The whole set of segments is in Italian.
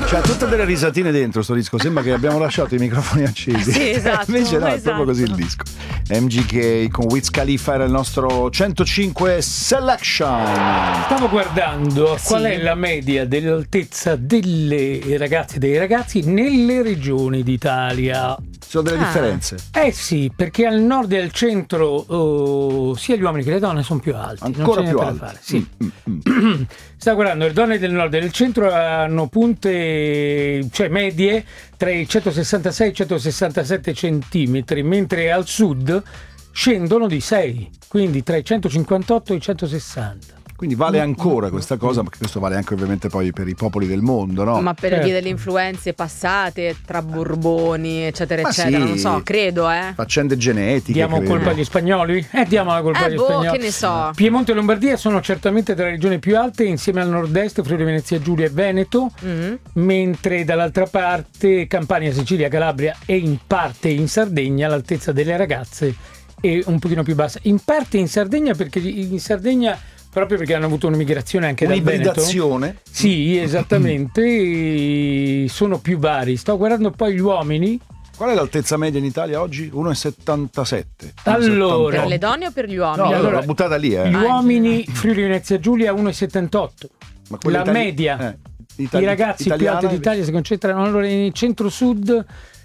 C'ha tutte delle risatine dentro sto disco, sembra che abbiamo lasciato i microfoni accesi. Sì, esatto. Invece no, è esatto. proprio così il disco. MGK con Wiz Khalifa era il nostro 105 Selection. Stavo guardando Sì. qual è la media dell'altezza delle ragazze e dei ragazzi nelle regioni d'Italia. Ci sono delle differenze. Eh sì, perché al nord e al centro sia gli uomini che le donne sono più alti. Ancora non c'è più niente da alti. fare. Sì. Mm. Stavo guardando, le donne del nord e del centro hanno punte, cioè medie, tra i 166 e i 167 centimetri, mentre al sud scendono di 6, quindi tra i 158 e i 160. Quindi vale ancora questa cosa, ma questo vale anche ovviamente poi per i popoli del mondo, no? Ma per Certo. via delle influenze passate tra Borboni, eccetera, Ma eccetera, sì. non so, credo, Faccende genetiche. Diamo credo. colpa agli spagnoli? Diamo la colpa agli spagnoli. che ne so. Piemonte e Lombardia sono certamente tra le regioni più alte, insieme al nord-est, Friuli Venezia Giulia e Veneto, mentre dall'altra parte Campania, Sicilia, Calabria e in parte in Sardegna l'altezza delle ragazze è un pochino più bassa. In parte in Sardegna, perché in Sardegna, proprio perché hanno avuto un'immigrazione anche dal Veneto. Un'ibridazione. Sì, esattamente, e sono più vari. Sto guardando poi gli uomini. Qual è l'altezza media in Italia oggi? 1,77. Allora, Per le donne o per gli uomini? No, allora, l'ho buttata lì, Gli uomini Friuli Venezia Giulia 1,78. Ma quella La media. I ragazzi più italiana, alti d'Italia si concentrano allora in centro-sud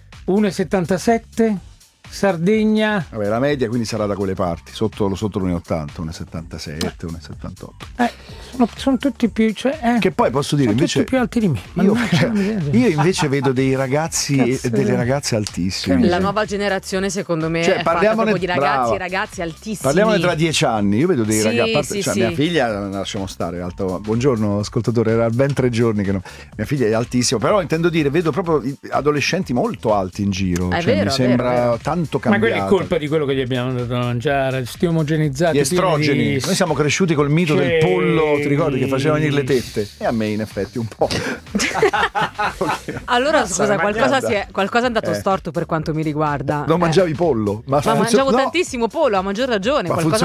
1,77, Sardegna. Vabbè, la media quindi sarà da quelle parti, sotto l'1,80, 1,77, 1,78. Sono tutti più, cioè, Che poi posso dire sono invece tutti più alti di me. io invece vedo dei ragazzi Cazzo, e delle ragazze altissime. La nuova generazione, secondo me, Cioè, è fatta parliamone- proprio di ragazzi brava. e ragazze altissimi. Parliamone tra 10 anni, io vedo dei Sì, ragazzi, sì, sì. mia figlia, lasciamo stare, buongiorno ascoltatore, era ben 3 giorni che mia figlia è altissima, però intendo dire, vedo proprio adolescenti molto alti in giro, È cioè, vero, mi è sembra vero. tanto Ma quella è cambiato. colpa di quello che gli abbiamo dato da mangiare, sti omogenizzati. Gli estrogeni, pieni di- noi siamo cresciuti col mito del Sì. pollo, ti ricordi che faceva venire le tette? E a me in effetti un po'. Allora, scusa, qualcosa magnata. è andato storto per quanto mi riguarda. Non mangiavi pollo? Ma mangiavo no. tantissimo pollo, a maggior ragione. Ma Qualcosa